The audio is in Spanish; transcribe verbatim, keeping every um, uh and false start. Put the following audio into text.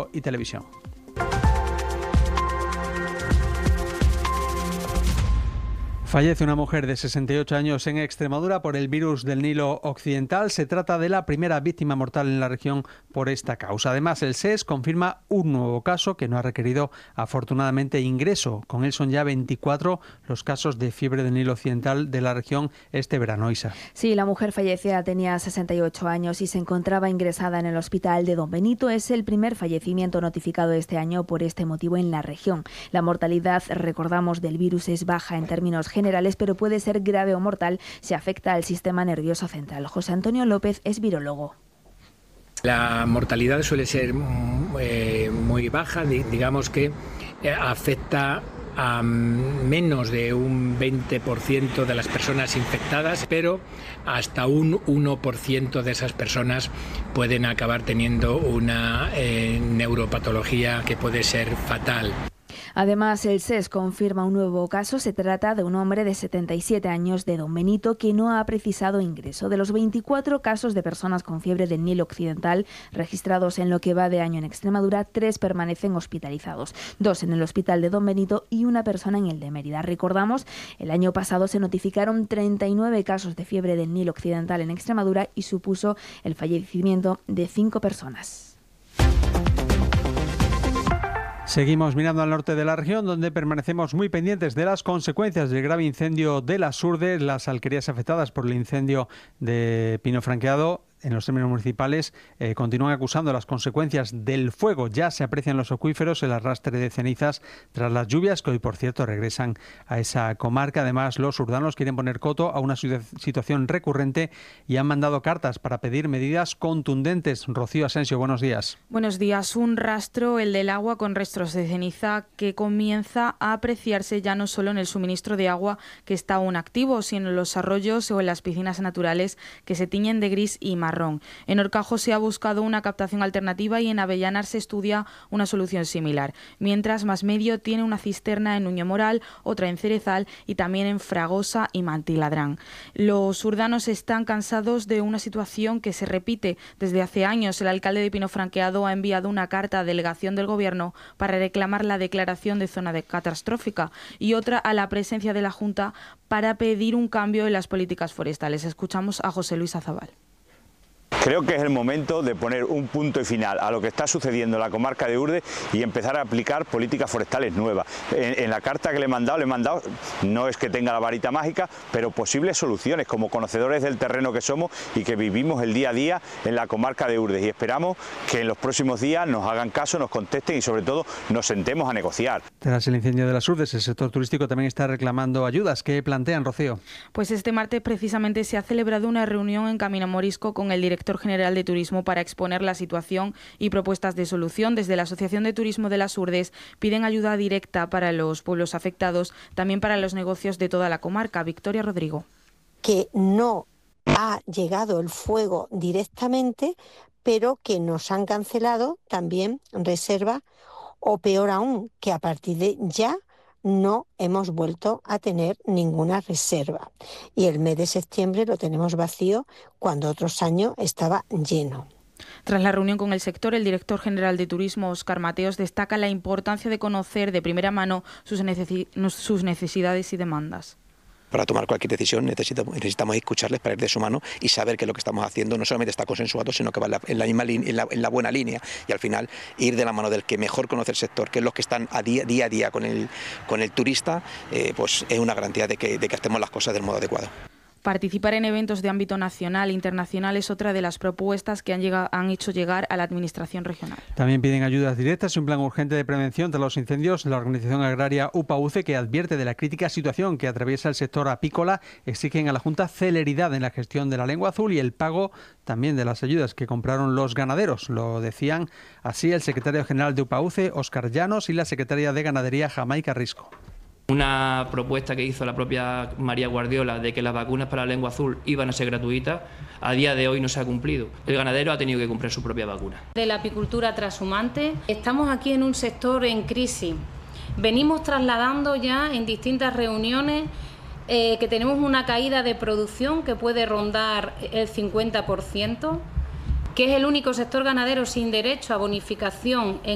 Radio y Televisión. Fallece una mujer de sesenta y ocho años en Extremadura por el virus del Nilo Occidental. Se trata de la primera víctima mortal en la región por esta causa. Además, el S E S confirma un nuevo caso que no ha requerido, afortunadamente, ingreso. Con él son ya veinticuatro los casos de fiebre del Nilo Occidental de la región este verano. Isa. Sí, la mujer fallecida tenía sesenta y ocho años y se encontraba ingresada en el hospital de Don Benito. Es el primer fallecimiento notificado este año por este motivo en la región. La mortalidad, recordamos, del virus es baja en términos generales. generales, pero puede ser grave o mortal si afecta al sistema nervioso central. José Antonio López es virólogo. La mortalidad suele ser eh, muy baja, digamos que eh, afecta a menos de un veinte por ciento de las personas infectadas, pero hasta un uno por ciento de esas personas pueden acabar teniendo una eh, neuropatología que puede ser fatal. Además, el S E S confirma un nuevo caso. Se trata de un hombre de setenta y siete años de Don Benito que no ha precisado ingreso. De los veinticuatro casos de personas con fiebre del Nilo Occidental registrados en lo que va de año en Extremadura, tres permanecen hospitalizados, dos en el hospital de Don Benito y una persona en el de Mérida. Recordamos, el año pasado se notificaron treinta y nueve casos de fiebre del Nilo Occidental en Extremadura y supuso el fallecimiento de cinco personas. Seguimos mirando al norte de la región, donde permanecemos muy pendientes de las consecuencias del grave incendio de Las Urdes. Las alquerías afectadas por el incendio de Pino Franqueado en los términos municipales eh, continúan acusando las consecuencias del fuego. Ya se aprecian los acuíferos, el arrastre de cenizas tras las lluvias, que hoy, por cierto, regresan a esa comarca. Además, los urdanos quieren poner coto a una situación recurrente y han mandado cartas para pedir medidas contundentes. Rocío Asensio, buenos días. Buenos días. Un rastro, el del agua con restos de ceniza, que comienza a apreciarse ya no solo en el suministro de agua, que está aún activo, sino en los arroyos o en las piscinas naturales, que se tiñen de gris y marrón. En Horcajo se ha buscado una captación alternativa y en Avellanar se estudia una solución similar. Mientras, Más Medio tiene una cisterna en Nuño Moral, otra en Cerezal y también en Fragosa y Mantiladrán. Los urdanos están cansados de una situación que se repite desde hace años. El alcalde de Pino Franqueado ha enviado una carta a delegación del Gobierno para reclamar la declaración de zona de catastrófica y otra a la presencia de la Junta para pedir un cambio en las políticas forestales. Escuchamos a José Luis Azabal. Creo que es el momento de poner un punto y final a lo que está sucediendo en la comarca de Urdes y empezar a aplicar políticas forestales nuevas. En, en la carta que le he mandado, le he mandado, no es que tenga la varita mágica, pero posibles soluciones como conocedores del terreno que somos y que vivimos el día a día en la comarca de Urdes. Y esperamos que en los próximos días nos hagan caso, nos contesten y sobre todo nos sentemos a negociar. Tras el incendio de Las Urdes, el sector turístico también está reclamando ayudas. ¿Qué plantean, Rocío? Pues este martes precisamente se ha celebrado una reunión en Camino Morisco con el director general de Turismo para exponer la situación y propuestas de solución. Desde la Asociación de Turismo de Las Urdes piden ayuda directa para los pueblos afectados, también para los negocios de toda la comarca. Victoria Rodrigo. Que no ha llegado el fuego directamente, pero que nos han cancelado también reservas, o peor aún, que a partir de ya no hemos vuelto a tener ninguna reserva. Y el mes de septiembre lo tenemos vacío cuando otros años estaba lleno. Tras la reunión con el sector, el director general de Turismo, Óscar Mateos, destaca la importancia de conocer de primera mano sus, necesi- sus necesidades y demandas. Para tomar cualquier decisión necesitamos, necesitamos escucharles para ir de su mano y saber que lo que estamos haciendo no solamente está consensuado, sino que va en la, en la, misma en la, en la buena línea, y al final ir de la mano del que mejor conoce el sector, que es los que están a día, día a día con el, con el turista, eh, pues es una garantía de que, de que hacemos las cosas del modo adecuado. Participar en eventos de ámbito nacional e internacional es otra de las propuestas que han, llegado, han hecho llegar a la Administración regional. También piden ayudas directas y un plan urgente de prevención tras los incendios. La organización agraria U P A U C E, que advierte de la crítica situación que atraviesa el sector apícola, exigen a la Junta celeridad en la gestión de la lengua azul y el pago también de las ayudas que compraron los ganaderos. Lo decían así el secretario general de U P A U C E, Óscar Llanos, y la secretaria de Ganadería, Jamaica Risco. Una propuesta que hizo la propia María Guardiola de que las vacunas para la lengua azul iban a ser gratuitas, a día de hoy no se ha cumplido. El ganadero ha tenido que comprar su propia vacuna. De la apicultura trashumante, estamos aquí en un sector en crisis. Venimos trasladando ya en distintas reuniones eh, que tenemos una caída de producción que puede rondar el cincuenta por ciento, que es el único sector ganadero sin derecho a bonificación en